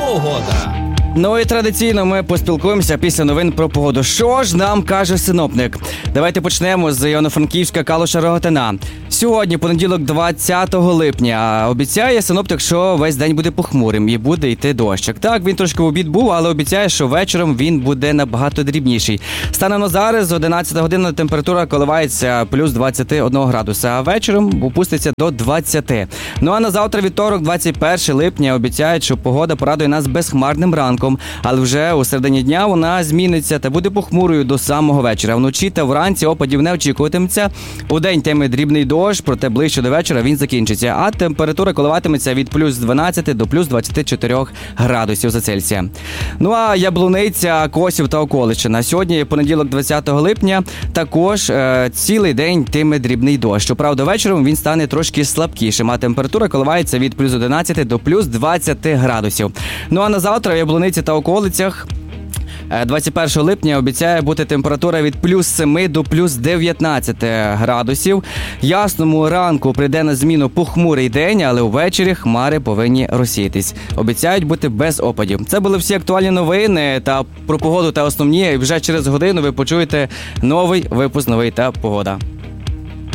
погода. Ну і традиційно ми поспілкуємося після новин про погоду. Що ж нам каже синоптик? Давайте почнемо з Івано-Франківська, Калуша, Рогатина. Сьогодні, понеділок, 20 липня. Обіцяє синоптик, що весь день буде похмурим і буде йти дощик. Так, він трошки в обід був, але обіцяє, що вечором він буде набагато дрібніший. Станом на зараз, з 11 години температура коливається плюс 21 градуса, а вечором опуститься до 20. Ну а на завтра, вівторок, 21 липня, обіцяють, що погода порадує нас безхмарним ранком, але вже у середині дня вона зміниться та буде похмурою до самого вечора. Вночі та вранці опадів не очікуватиметься. Удень теми дрібний дощ, проте ближче до вечора він закінчиться, а температура коливатиметься від плюс 12 до плюс 24 градусів за Цельсія. Ну а Яблуниця, Косів та Околичина. Сьогодні, понеділок, 20 липня, також цілий день тиме дрібний дощ. Щоправда, вечором він стане трошки слабкішим, а температура коливається від плюс 11 до плюс 20 градусів. Ну а на завтра в Яблуниці та околицях 21 липня обіцяє бути температура від плюс 7 до плюс 19 градусів. Ясному ранку прийде на зміну похмурий день, але ввечері хмари повинні розсіятись. Обіцяють бути без опадів. Це були всі актуальні новини та про погоду та основні. І вже через годину ви почуєте новий випуск «Новий та погода».